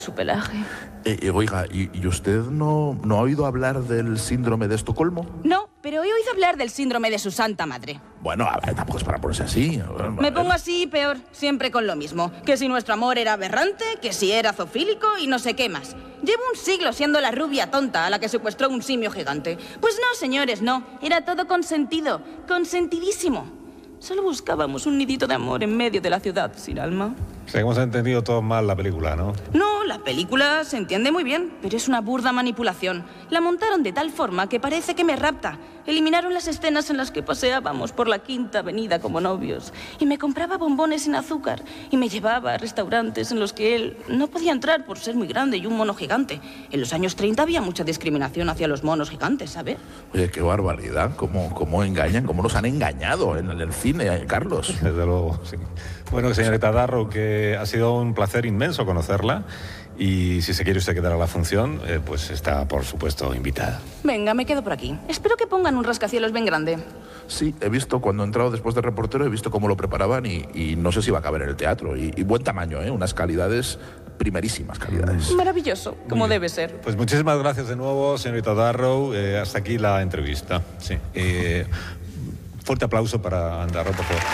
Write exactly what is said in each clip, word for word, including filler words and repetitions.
su pelaje. Eh, eh, oiga, ¿y, y usted no, no ha oído hablar del síndrome de Estocolmo? No, pero he oído hablar del síndrome de su santa madre. Bueno, a ver, tampoco es para ponerse así. A ver, a Me ver. pongo así peor, siempre con lo mismo. Que si nuestro amor era aberrante, que si era zoofílico y no sé qué más. Llevo un siglo siendo la rubia tonta a la que secuestró un simio gigante. Pues no, señores, no. Era todo consentido, consentidísimo. Solo buscábamos un nidito de amor en medio de la ciudad sin alma. O sea, que hemos entendido todo mal la película, ¿no? No, la película se entiende muy bien, pero es una burda manipulación. La montaron de tal forma que parece que me rapta. Eliminaron las escenas en las que paseábamos por la Quinta Avenida como novios. Y me compraba bombones sin azúcar. Y me llevaba a restaurantes en los que él no podía entrar por ser muy grande y un mono gigante. En los años treinta había mucha discriminación hacia los monos gigantes, ¿sabes? Oye, qué barbaridad. ¿Cómo, cómo engañan? ¿Cómo nos han engañado en el cine, eh, Carlos? Desde luego, sí. Bueno, señorita Darrow, que ha sido un placer inmenso conocerla. Y si se quiere usted quedar a la función, eh, pues está, por supuesto, invitada. Venga, me quedo por aquí. Espero que pongan un rascacielos bien grande. Sí, he visto, cuando he entrado después de reportero, he visto cómo lo preparaban y, y no sé si va a caber en el teatro. Y, y buen tamaño, ¿eh? Unas calidades, primerísimas calidades. Maravilloso, como debe ser. Pues muchísimas gracias de nuevo, señorita Darrow. Eh, hasta aquí la entrevista. Sí. Eh, fuerte aplauso para Darrow, por favor.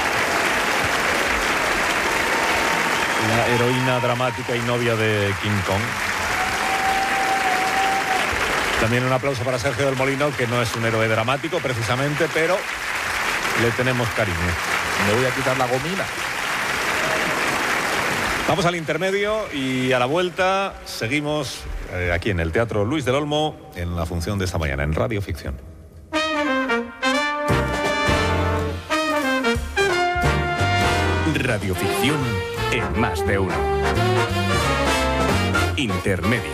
La heroína dramática y novia de King Kong. También un aplauso para Sergio del Molino, que no es un héroe dramático precisamente, pero le tenemos cariño. Me voy a quitar la gomina. Vamos al intermedio y a la vuelta seguimos eh, aquí en el Teatro Luis del Olmo en la función de esta mañana en Radio Ficción. Radioficción en Más de Uno. Intermedio.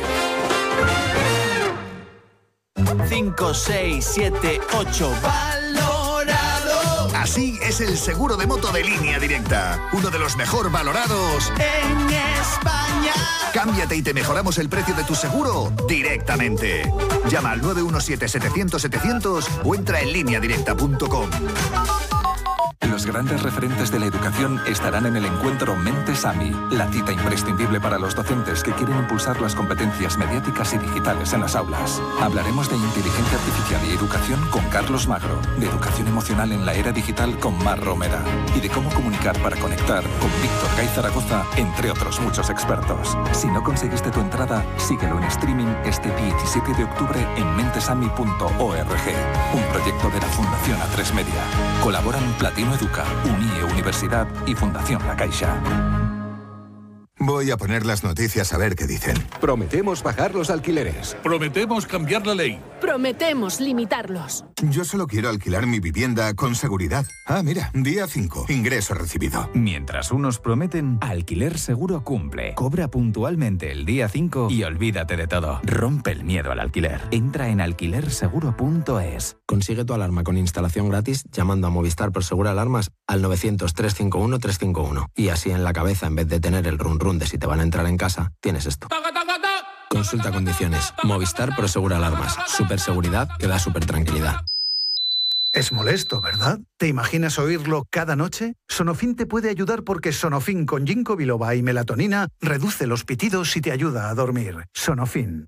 cinco, seis, siete, ocho. ¡Valorado! Así es el seguro de moto de Línea Directa. Uno de los mejor valorados En España. Cámbiate y te mejoramos el precio de tu seguro directamente. Llama al nueve uno siete, setecientos, setecientos o entra en línea directa punto com. Los grandes referentes de la educación estarán en el encuentro Mentes AMI, la cita imprescindible para los docentes que quieren impulsar las competencias mediáticas y digitales en las aulas. Hablaremos de inteligencia artificial y educación con Carlos Magro, de educación emocional en la era digital con Mar Romera y de cómo comunicar para conectar con Víctor Gay Zaragoza, entre otros muchos expertos. Si no conseguiste tu entrada, síguelo en streaming este diecisiete de octubre en mentesami punto org, un proyecto de la Fundación A tres Media. Colaboran Platino Educa, UNIE Universidad y Fundación La Caixa. Voy a poner las noticias a ver qué dicen. Prometemos bajar los alquileres. Prometemos cambiar la ley. Prometemos limitarlos. Yo solo quiero alquilar mi vivienda con seguridad. Ah, mira, día cinco, ingreso recibido. Mientras unos prometen, Alquiler Seguro cumple. Cobra puntualmente el día cinco y olvídate de todo. Rompe el miedo al alquiler. Entra en alquiler seguro punto es. Consigue tu alarma con instalación gratis llamando a Movistar Prosegur Alarmas al novecientos, trescientos cincuenta y uno, trescientos cincuenta y uno. Y así en la cabeza, en vez de tener el run run de si te van a entrar en casa, tienes esto. Consulta condiciones. Movistar Prosegur Alarmas. Super seguridad que da super tranquilidad. Es molesto, ¿verdad? ¿Te imaginas oírlo cada noche? Sonofin te puede ayudar porque Sonofin con ginkgo biloba y melatonina reduce los pitidos y te ayuda a dormir. Sonofin.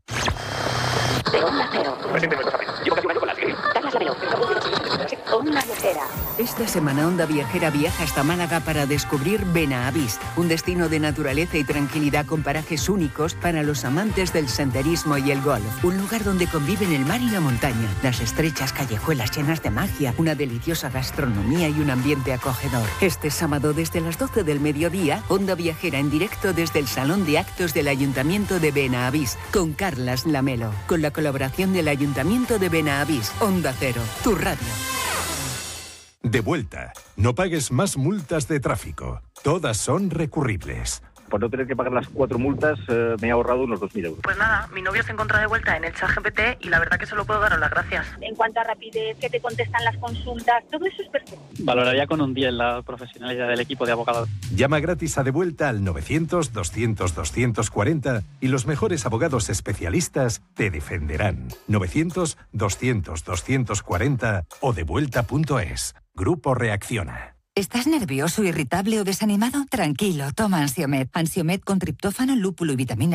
Esta semana Onda Viajera viaja hasta Málaga para descubrir Benavís, un destino de naturaleza y tranquilidad con parajes únicos para los amantes del senderismo y el golf. Un lugar donde conviven el mar y la montaña, las estrechas callejuelas llenas de magia, una deliciosa gastronomía y un ambiente acogedor. Este sábado desde las doce del mediodía, Onda Viajera en directo desde el Salón de Actos del Ayuntamiento de Benavís, con Carlas Lamelo, con la colaboración del Ayuntamiento de Benavís. Onda Cero, tu radio. De vuelta. No pagues más multas de tráfico. Todas son recurribles. Por no tener que pagar las cuatro multas, eh, me he ahorrado unos dos mil euros. Pues nada, mi novio se encuentra de vuelta en el ChatGPT y la verdad que solo puedo daros las gracias. En cuanto a rapidez, que te contestan las consultas, todo eso es perfecto. Valoraría con un diez la profesionalidad del equipo de abogados. Llama gratis a De Vuelta al novecientos, doscientos, doscientos cuarenta y los mejores abogados especialistas te defenderán. novecientos, doscientos, doscientos cuarenta o devuelta punto es. Grupo Reacciona. ¿Estás nervioso, irritable o desanimado? Tranquilo, toma Ansiomed. Ansiomed con triptófano, lúpulo y vitamina